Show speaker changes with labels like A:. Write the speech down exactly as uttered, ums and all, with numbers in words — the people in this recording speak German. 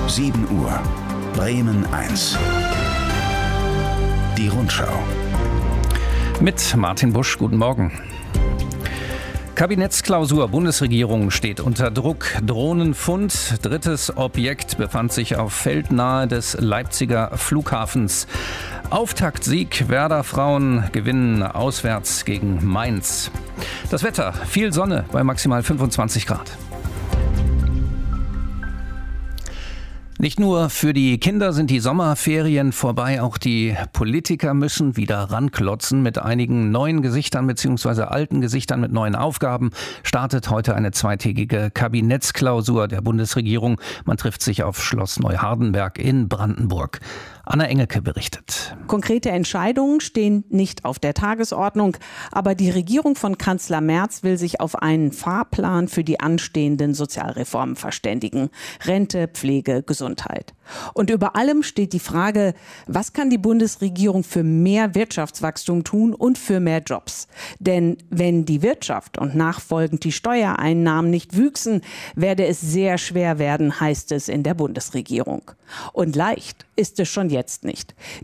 A: sieben Uhr. Bremen eins. Die Rundschau.
B: Mit Martin Busch, guten Morgen. Kabinettsklausur, Bundesregierung steht unter Druck. Drohnenfund, drittes Objekt befand sich auf Feld nahe des Leipziger Flughafens. Auftaktsieg, Werder Frauen gewinnen auswärts gegen Mainz. Das Wetter, viel Sonne bei maximal fünfundzwanzig Grad. Nicht nur für die Kinder sind die Sommerferien vorbei, auch die Politiker müssen wieder ranklotzen. Mit einigen neuen Gesichtern bzw. alten Gesichtern mit neuen Aufgaben startet heute eine zweitägige Kabinettsklausur der Bundesregierung. Man trifft sich auf Schloss Neuhardenberg in Brandenburg. Anna Engelke berichtet.
C: Konkrete Entscheidungen stehen nicht auf der Tagesordnung, aber die Regierung von Kanzler Merz will sich auf einen Fahrplan für die anstehenden Sozialreformen verständigen. Rente, Pflege, Gesundheit. Und über allem steht die Frage, was kann die Bundesregierung für mehr Wirtschaftswachstum tun und für mehr Jobs? Denn wenn die Wirtschaft und nachfolgend die Steuereinnahmen nicht wüchsen, werde es sehr schwer werden, heißt es in der Bundesregierung. Und leicht ist es schon jetzt nicht.